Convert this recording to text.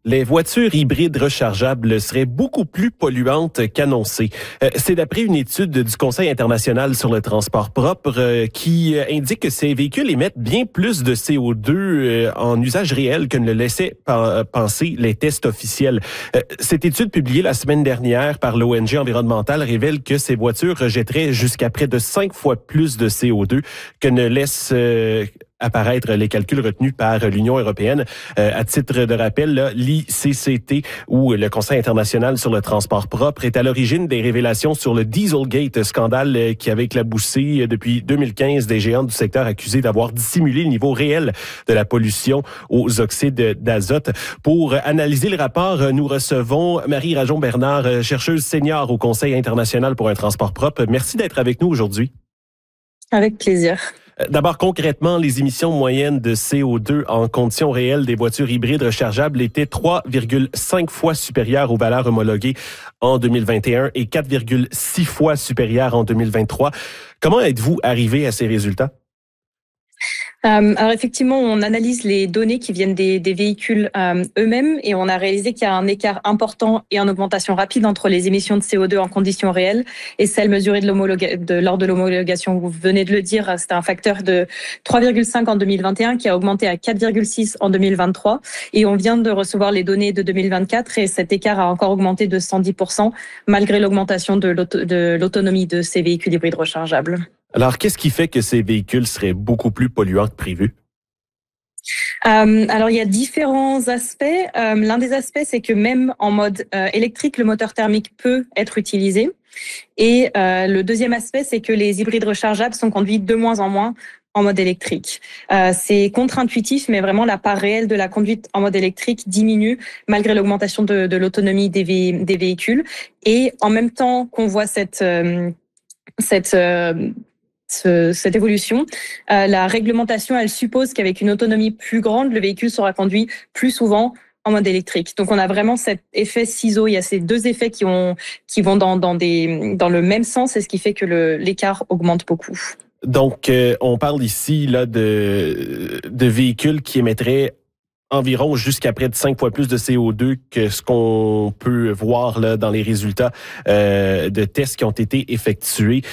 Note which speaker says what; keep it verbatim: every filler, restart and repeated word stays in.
Speaker 1: Les voitures hybrides rechargeables seraient beaucoup plus polluantes qu'annoncé. Euh, c'est d'après une étude du Conseil international sur le transport propre euh, qui euh, indique que ces véhicules émettent bien plus de C O deux euh, en usage réel que ne le laissaient pa- penser les tests officiels. Euh, cette étude publiée la semaine dernière par l'O N G environnementale révèle que ces voitures rejetteraient jusqu'à près de cinq fois plus de C O deux que ne laissent euh, apparaître les calculs retenus par l'Union européenne. Euh, à titre de rappel, l'I C C T, ou le Conseil international sur le transport propre, est à l'origine des révélations sur le Dieselgate, scandale qui avait éclaboussé depuis deux mille quinze des géants du secteur accusés d'avoir dissimulé le niveau réel de la pollution aux oxydes d'azote. Pour analyser le rapport, nous recevons Marie Rajon-Bernard, chercheuse senior au Conseil international pour un transport propre. Merci d'être avec nous aujourd'hui.
Speaker 2: Avec plaisir.
Speaker 1: D'abord, concrètement, les émissions moyennes de C O deux en conditions réelles des voitures hybrides rechargeables étaient trois virgule cinq fois supérieures aux valeurs homologuées en deux mille vingt et un et quatre virgule six fois supérieures en deux mille vingt-trois. Comment êtes-vous arrivé à ces résultats?
Speaker 2: Euh, alors effectivement, on analyse les données qui viennent des, des véhicules euh, eux-mêmes et on a réalisé qu'il y a un écart important et en augmentation rapide entre les émissions de C O deux en conditions réelles et celles mesurées de l'homologa- de, lors de l'homologation. Vous venez de le dire, c'était un facteur de trois virgule cinq en deux mille vingt et un qui a augmenté à quatre virgule six en deux mille vingt-trois et on vient de recevoir les données de deux mille vingt-quatre et cet écart a encore augmenté de cent dix pour cent malgré l'augmentation de, l'auto- de l'autonomie de ces véhicules hybrides rechargeables.
Speaker 1: Alors, qu'est-ce qui fait que ces véhicules seraient beaucoup plus polluants que prévu?
Speaker 2: Euh, alors, il y a différents aspects. Euh, l'un des aspects, c'est que même en mode euh, électrique, le moteur thermique peut être utilisé. Et euh, le deuxième aspect, c'est que les hybrides rechargeables sont conduits de moins en moins en mode électrique. Euh, c'est contre-intuitif, mais vraiment la part réelle de la conduite en mode électrique diminue malgré l'augmentation de, de l'autonomie des, vé- des véhicules. Et en même temps qu'on voit cette... Euh, cette euh, Ce, cette évolution. Euh, la réglementation, elle suppose qu'avec une autonomie plus grande, le véhicule sera conduit plus souvent en mode électrique. Donc, on a vraiment cet effet ciseau. Il y a ces deux effets qui, ont, qui vont dans, dans, des, dans le même sens et ce qui fait que le, l'écart augmente beaucoup.
Speaker 1: Donc, euh, on parle ici là de, de véhicules qui émettraient environ jusqu'à près de cinq fois plus de C O deux que ce qu'on peut voir là dans les résultats euh, de tests qui ont été effectués.